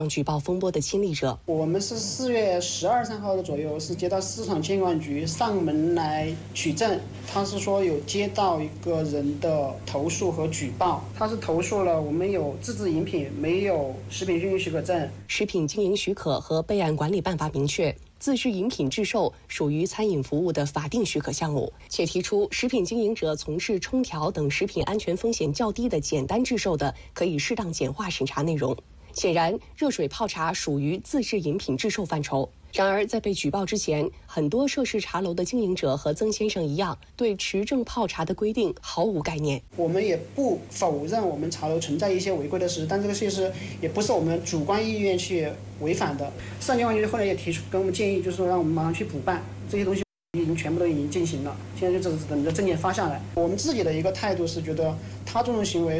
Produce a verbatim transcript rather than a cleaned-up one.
举报风波的亲历者。 我们是四月十二三号的左右，是接到市场监管局上门来取证，他是说有接到一个人的投诉和举报，他是投诉了我们有自制饮品，没有食品经营许可证。 食品经营许可和备案管理办法明确，自制饮品制售属于餐饮服务的法定许可项目，且提出食品经营者从事冲调等食品安全风险较低的简单制售的，可以适当简化审查内容。显然，热水泡茶属于自制饮品制售范畴。然而，在被举报之前，很多涉事茶楼的经营者和曾先生一样，对持证泡茶的规定毫无概念。 我们也不否认我们茶楼存在一些违规的事，但这个事实也不是我们主观意愿去违反的。市场监管局后来也提出跟我们建议，就是说让我们马上去补办这些东西。已经全部都已经进行了，现在就只是等着证件发下来。我们自己的一个态度是觉得他这种行为